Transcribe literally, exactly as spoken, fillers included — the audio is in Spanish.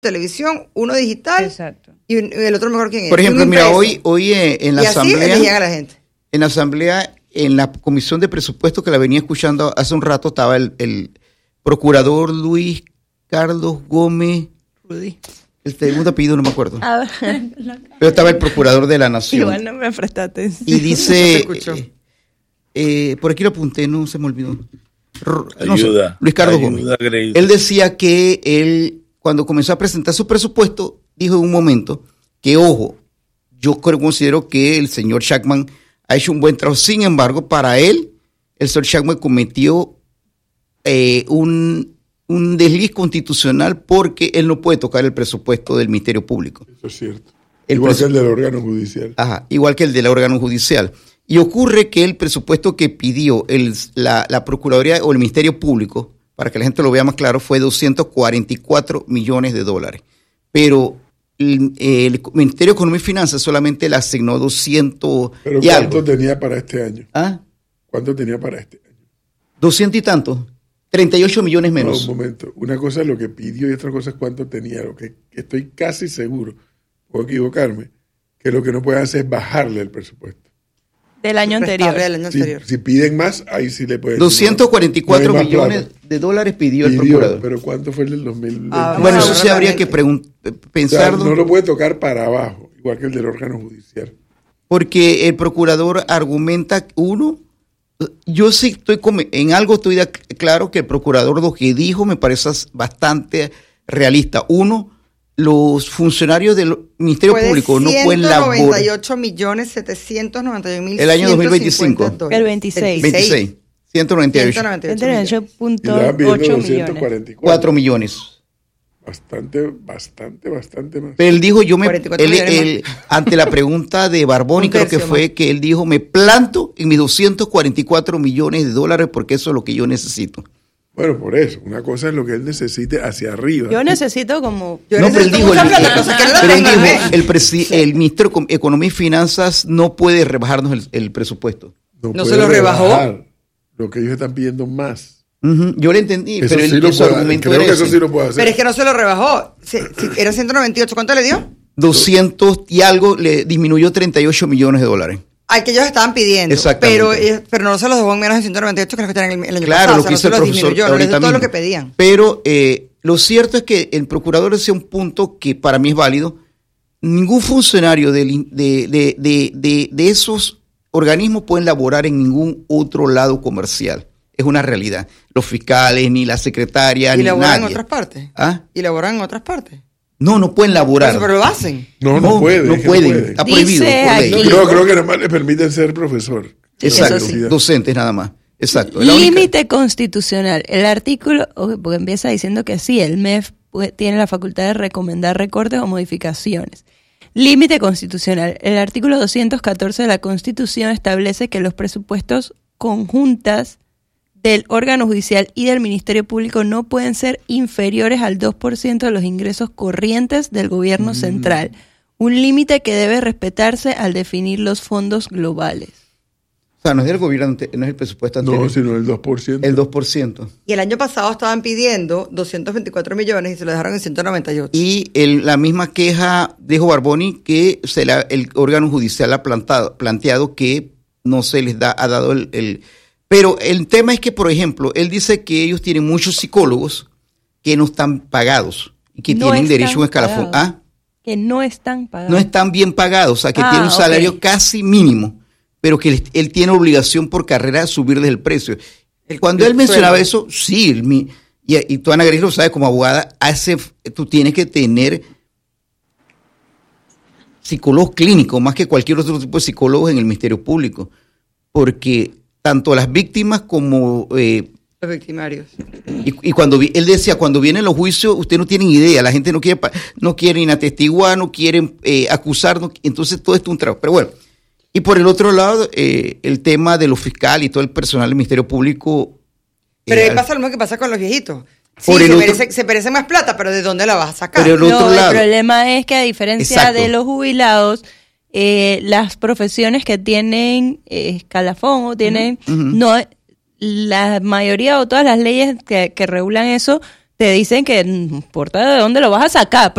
televisión, uno digital. Exacto. Y el otro mejor que Por ejemplo, mira, hoy, hoy eh, en la y así asamblea, elegían a la gente. en la asamblea, en la comisión de presupuesto que la venía escuchando hace un rato, estaba el, el procurador Luis Carlos Gómez Rudy. El segundo apellido no me acuerdo. A ver. Pero estaba el procurador de la Nación. Igual no me prestaste. Y dice, No se escuchó. eh, eh, por aquí lo apunté, no se me olvidó. R- no Ayuda, sé, Luis Carlos ayuda, Gómez. Grace. Él decía que él, cuando comenzó a presentar su presupuesto, dijo en un momento que, ojo, yo creo- considero que el señor Shackman ha hecho un buen trabajo. Sin embargo, para él, el señor Shackman cometió eh, un, un desliz constitucional porque él no puede tocar el presupuesto del Ministerio Público. Eso es cierto. El Igual presu- que el del órgano judicial. Ajá, igual que el del órgano judicial. Y ocurre que el presupuesto que pidió el, la, la Procuraduría o el Ministerio Público, para que la gente lo vea más claro, fue doscientos cuarenta y cuatro millones de dólares. Pero el, el Ministerio de Economía y Finanzas solamente le asignó doscientos Pero y ¿cuánto algo. tenía para este año? ¿Ah? ¿Cuánto tenía para este año? doscientos y tantos. treinta y ocho millones No, menos. un momento. Una cosa es lo que pidió y otra cosa es cuánto tenía. Lo que, que estoy casi seguro, puedo equivocarme, que lo que no puede hacer es bajarle el presupuesto. Del año anterior. Del año Si, anterior. si piden más, ahí sí le pueden. doscientos cuarenta y cuatro no hay más millones plata. de dólares pidió, el Pidió, procurador. pero ¿cuánto fue el del dos mil veinte? Ah, Bueno, no, eso sí no, habría no, que no. pregun- O sea, pensarlo. no lo puede tocar para abajo, igual que el del órgano judicial. Porque el procurador argumenta, uno, yo sí estoy com- en algo estoy de ac- claro que el procurador lo que dijo me parece bastante realista. Uno, los funcionarios del Ministerio Fue de Público no pueden ciento noventa y laborar. ocho millones setecientos noventa y un mil El año dos mil ciento cincuenta veinticinco. dólares. El veintiséis. veintiséis, ciento noventa y ocho, ciento noventa y ocho Entre millones. ocho Y punto estaban pidiendo ocho doscientos millones. cuarenta y cuatro. cuatro millones. Bastante, bastante, bastante más. Pero él dijo, yo me, cuarenta y cuatro él- millones él, ante la pregunta de Barboni, Un creo que tercio fue más. que él dijo, me planto en mis doscientos cuarenta y cuatro millones de dólares porque eso es lo que yo necesito. Bueno, por eso. Una cosa es lo que él necesite hacia arriba. Yo necesito como... Yo No, pero él necesito dijo, mucha el, plata, el- cosa que no la pero él tengo, dijo, ¿eh? el, presi- el Ministerio de Economía y Finanzas no puede rebajarnos el, el presupuesto. ¿No puede se lo rebajó? rebajar. Lo que ellos están pidiendo más. Ujú, yo le entendí, Eso pero sí él, lo su puede- argumento creo era que eso ese. sí lo puede hacer. Pero es que no se lo rebajó. Si, si era ciento noventa y ocho, ¿cuánto le dio? doscientos y algo, le disminuyó treinta y ocho millones de dólares. Al que ellos estaban pidiendo. Exactamente. Pero, ellos- pero no se los dejó en menos de ciento noventa y ocho, que es lo que tenían el, el año Claro, pasado. lo O sea, que no hizo se el los profesor disminuyó, no les dio ahorita todo lo mismo. que pedían. Pero eh, lo cierto es que el procurador decía un punto que para mí es válido. Ningún funcionario del in- de, de, de, de, de esos organismos pueden laborar en ningún otro lado comercial. Es una realidad. Los fiscales, ni la secretaria, Y ni laboran en nadie. otras partes. ¿Ah? Y laboran en otras partes. No, no pueden laborar. Pero lo hacen. No, no, puede. No es que pueden. puede. Está Dice prohibido por ley. aquí- Creo, creo que nada más le permiten ser profesor. Exacto. Eso sí. Docentes nada más. Exacto. Es la única- Límite constitucional. El artículo, ojo, porque empieza diciendo que sí, el M E F puede- tiene la facultad de recomendar recortes o modificaciones. Límite constitucional. El artículo doscientos catorce de la Constitución establece que los presupuestos conjuntas del órgano judicial y del Ministerio Público no pueden ser inferiores al dos por ciento de los ingresos corrientes del gobierno central. Un límite que debe respetarse al definir los fondos globales. O sea, no es del gobierno, ante- no es el presupuesto anterior. No, sino el dos por ciento. El dos por ciento. Y el año pasado estaban pidiendo doscientos veinticuatro millones y se lo dejaron en ciento noventa y ocho. Y el- la misma queja dijo Barboni que se la- el órgano judicial ha plantado, planteado que no se les da, ha dado el, el... Pero el tema es que, por ejemplo, él dice que ellos tienen muchos psicólogos que no están pagados y que No tienen están derecho a un escalafón. pagados. Ah, Que no están pagados. no están bien pagados, o sea, que Ah, tienen un salario ok. casi mínimo, pero que él, él tiene obligación por carrera de subirles el precio. El- Cuando el él mencionaba sueldo. eso, sí, el mi- y, y tú, Ana Gris, lo sabes, como abogada, hace, tú tienes que tener psicólogos clínicos, más que cualquier otro tipo de psicólogos en el Ministerio Público, porque tanto las víctimas como... eh, Los victimarios. y, y cuando vi- él decía, cuando vienen los juicios, ustedes no tienen idea, la gente no quiere pa- no quieren atestiguar, no quieren eh, acusar, no- entonces todo esto es un trabajo. Pero bueno, y por el otro lado, eh, el tema de los fiscales y todo el personal del Ministerio Público. Pero eh, ahí pasa lo mismo que pasa con los viejitos. Sí, Por el se, otro- merece, se merece más plata, pero ¿de dónde la vas a sacar? Pero el otro no, lado. el problema es que a diferencia Exacto. de los jubilados, eh, las profesiones que tienen eh, escalafón o tienen, Ujú. no, la mayoría o todas las leyes que, que regulan eso te dicen que no importa de dónde lo vas a sacar,